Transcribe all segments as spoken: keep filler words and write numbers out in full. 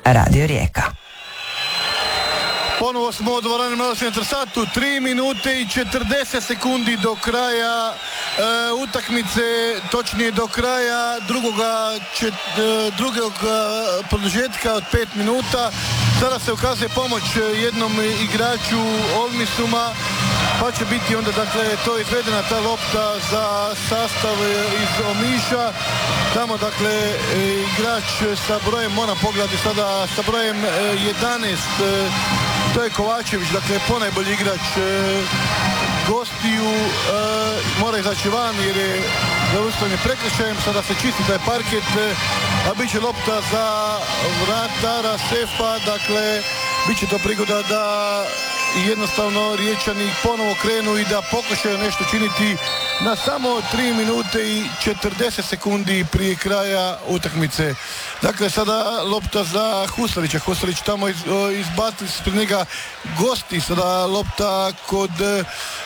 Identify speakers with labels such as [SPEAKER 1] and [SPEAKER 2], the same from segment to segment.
[SPEAKER 1] Radio Rijeka.
[SPEAKER 2] Ponovo smo u dvorani Mladost Centar Satu, tri minute i četrdeset sekundi do kraja e, utakmice, točnije do kraja drugoga, čet, e, drugog e, produžetka od pet minuta. Sada se ukazuje pomoć jednom igraču Olmisuma, pa će biti onda, dakle, to izvedena ta lopta za sastav iz Omiša. Tamo, dakle, igrač sa brojem, moram pogledati sada, sa brojem jedanaest, to je Kovačević, dakle, ponajbolji igrač gostiju, mora izaći van jer je zaustavljen prekršajem. Sada se čisti taj parket, a bit će lopta za vratara Sefa, dakle, bit će to prigoda da jednostavno Riječani ponovo krenu i da pokušaju nešto činiti na samo tri minute i četrdeset sekundi prije kraja utakmice. Dakle, sada lopta za Husarića. Husarić tamo iz, izbacili se pred njega gosti. Sada lopta kod e,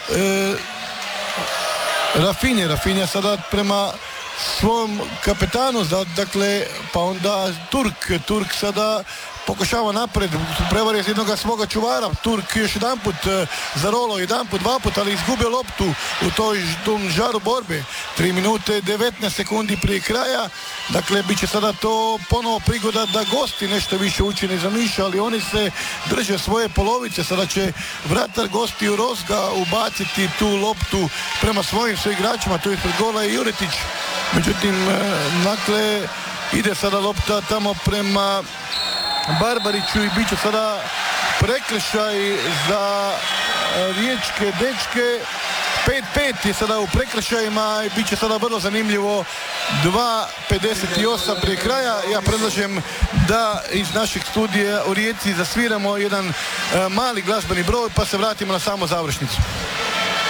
[SPEAKER 2] Rafinje. Rafinja sada prema svom kapetanu, dakle, pa onda Turk. Turk sada pokušava napred, prevar je jednog svoga čuvara. Turk još jedan put zarolo, jedan put, dva put, ali izgubio loptu u toj tom žaru borbe. tri minute devetnaest sekundi prije kraja. Dakle, bit će sada to ponovo prigoda da gosti nešto više učine za Miša, ali oni se drže svoje polovice. Sada će vratar gosti u Rozga ubaciti tu loptu prema svojim sve igračima. Tu ispred gola je Juretić. Međutim, dakle, ide sada lopta tamo prema Barbariću i bit će sada prekršaj za riječke dečke. pet pet je sada u prekršajima i bit će sada vrlo zanimljivo. dva pedeset osam prije kraja. Ja predlažem da iz našeg studija u Rijeci zasviramo jedan mali glazbeni broj pa se vratimo na samu završnicu.